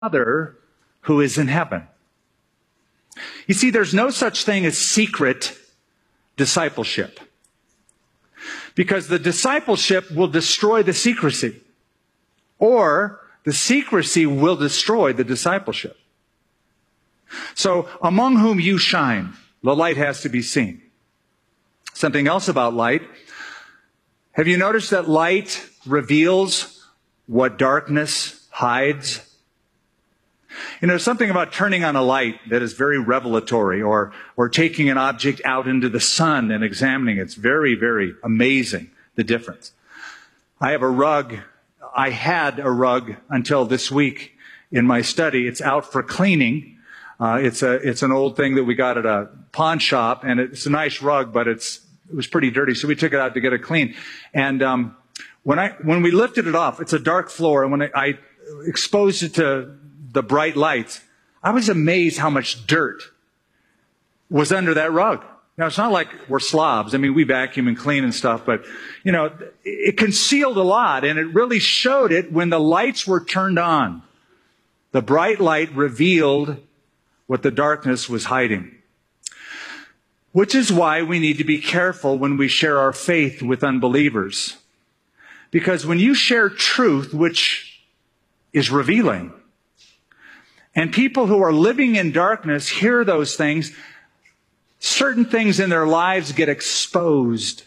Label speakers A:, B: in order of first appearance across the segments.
A: Father who is in heaven. You see, there's no such thing as secret discipleship, because the discipleship will destroy the secrecy, or the secrecy will destroy the discipleship. So, among whom you shine, the light has to be seen. Something else about light. Have you noticed that light reveals what darkness hides? You know, something about turning on a light that is very revelatory, or taking an object out into the sun and examining it. It's very, very amazing, the difference. I have a rug. I had a rug until this week in my study. It's out for cleaning. It's an old thing that we got at a pawn shop, and it's a nice rug, but it was pretty dirty, so we took it out to get it clean. And when we lifted it off, it's a dark floor, and when I exposed it to the bright lights, I was amazed how much dirt was under that rug. Now, it's not like we're slobs. I mean, we vacuum and clean and stuff, but, you know, it concealed a lot, and it really showed it when the lights were turned on. The bright light revealed what the darkness was hiding. Which is why we need to be careful when we share our faith with unbelievers. Because when you share truth, which is revealing, and people who are living in darkness hear those things, certain things in their lives get exposed,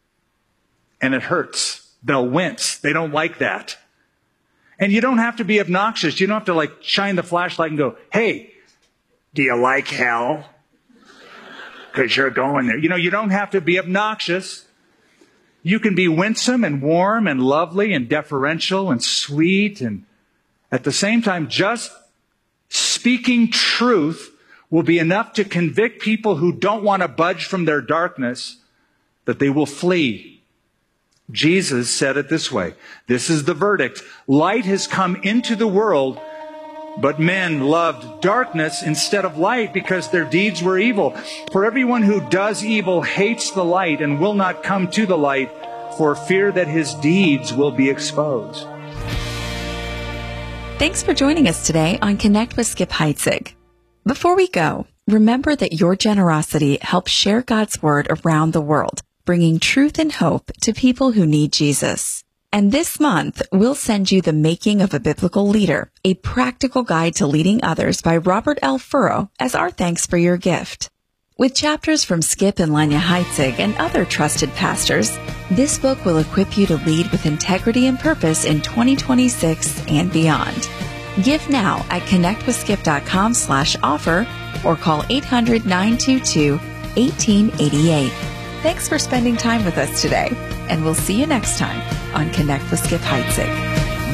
A: and it hurts. They'll wince. They don't like that. And you don't have to be obnoxious. You don't have to shine the flashlight and go, "Hey, do you like hell? Because you're going there." You know, you don't have to be obnoxious. You can be winsome and warm and lovely and deferential and sweet, and at the same time, just speaking truth will be enough to convict people who don't want to budge from their darkness, that they will flee. Jesus said it this way. This is the verdict. Light has come into the world, but men loved darkness instead of light because their deeds were evil. For everyone who does evil hates the light and will not come to the light for fear that his deeds will be exposed.
B: Thanks for joining us today on Connect with Skip Heitzig. Before we go, remember that your generosity helps share God's word around the world, bringing truth and hope to people who need Jesus. And this month, we'll send you The Making of a Biblical Leader, a practical guide to leading others by Robert L. Furrow, as our thanks for your gift. With chapters from Skip and Lanya Heitzig and other trusted pastors, this book will equip you to lead with integrity and purpose in 2026 and beyond. Give now at connectwithskip.com/offer or call 800-922-1888. Thanks for spending time with us today, and we'll see you next time on Connect with Skip Heitzig.